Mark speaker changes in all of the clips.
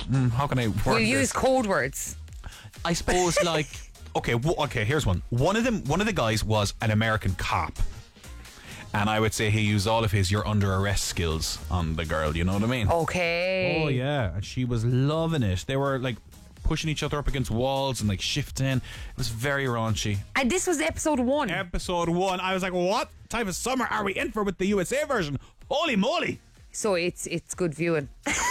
Speaker 1: how can I word
Speaker 2: We'll
Speaker 1: this?
Speaker 2: use code words.
Speaker 1: I suppose like okay, here's one. One of the guys was an American cop. And I would say he used all of his "you're under arrest" skills on the girl, you know what I mean?
Speaker 2: Okay.
Speaker 1: Oh yeah, and she was loving it. They were like pushing each other up against walls and like shifting. It was very raunchy.
Speaker 2: And this was episode 1.
Speaker 1: Episode 1, I was like, what type of summer are we in for with the USA version? Holy moly!
Speaker 2: So it's good viewing.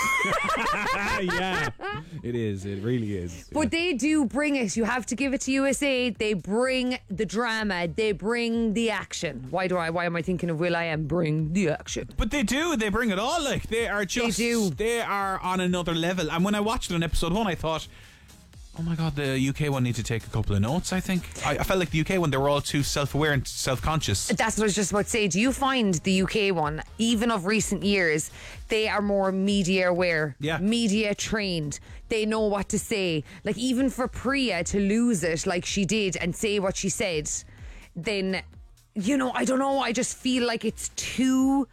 Speaker 1: Yeah, it is. It really is.
Speaker 2: But they do bring it. You have to give it to USA. They bring the drama. They bring the action. Why am I thinking of Will.i.am? Bring the action.
Speaker 1: But they do. They bring it all. Like they are just.
Speaker 2: They do.
Speaker 1: They are on another level. And when I watched it on episode 1, I thought, oh my God, the UK one need to take a couple of notes, I think. I felt like the UK one, they were all too self-aware and self-conscious.
Speaker 2: That's what I was just about to say. Do you find the UK one, even of recent years, they are more media aware, media trained. They know what to say. Like even for Priya to lose it like she did and say what she said, then, I don't know, I just feel like it's too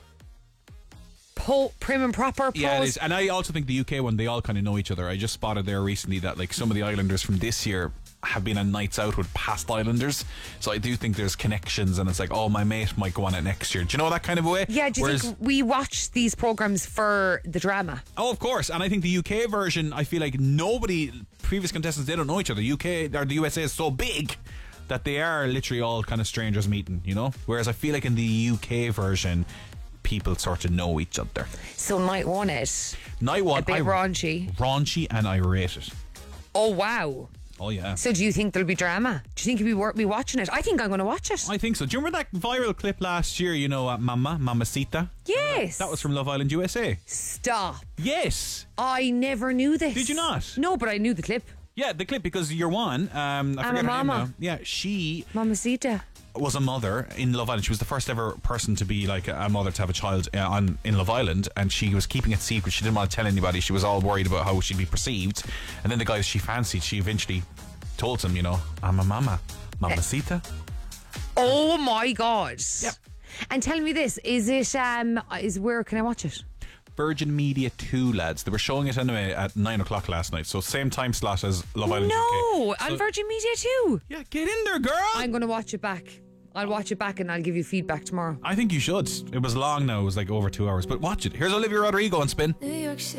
Speaker 2: prim and proper.
Speaker 1: Yeah, it is. And I also think the UK one, they all kind of know each other. I just spotted there recently that like some of the Islanders from this year have been on nights out with past Islanders, so I do think there's connections, and it's like, oh, my mate might go on it next year. Do you know that kind of a way?
Speaker 2: Yeah, do you think we watch these programmes for the drama?
Speaker 1: Oh, of course. And I think the UK version, I feel like previous contestants, they don't know each other. UK or the USA is so big that they are literally all kind of strangers meeting, whereas I feel like in the UK version, people sort of know each other.
Speaker 2: So night 1
Speaker 1: Night 1,
Speaker 2: a bit
Speaker 1: raunchy, and I rate it.
Speaker 2: Oh wow.
Speaker 1: Oh yeah.
Speaker 2: So do you think there'll be drama? Do you think it'll be worth me watching it? I think I'm going to watch it.
Speaker 1: I think so. Do you remember that viral clip last year, Mamacita?
Speaker 2: Yes.
Speaker 1: That was from Love Island USA.
Speaker 2: Stop.
Speaker 1: Yes.
Speaker 2: I never knew this.
Speaker 1: Did you not?
Speaker 2: No, but I knew the clip.
Speaker 1: Yeah, the clip, because you're one. I forget her name now. Yeah, she
Speaker 2: Mamacita
Speaker 1: was a mother in Love Island. She was the first ever person to be like a mother to have a child in Love Island, and she was keeping it secret. She didn't want to tell anybody. She was all worried about how she'd be perceived. And then the guys she fancied, she eventually told them, I'm a mamacita.
Speaker 2: Oh my God.
Speaker 1: Yep.
Speaker 2: And tell me this, where can I watch it?
Speaker 1: Virgin Media 2, lads. They were showing it anyway at 9 o'clock last night, so same time slot as Love Island UK.
Speaker 2: No, on Virgin Media 2.
Speaker 1: Yeah, get in there, girl.
Speaker 2: I'm going to watch it back. I'll watch it back and I'll give you feedback tomorrow.
Speaker 1: I think you should. It was long now. It was like over 2 hours, but watch it. Here's Olivia Rodrigo on Spin.
Speaker 3: New York City.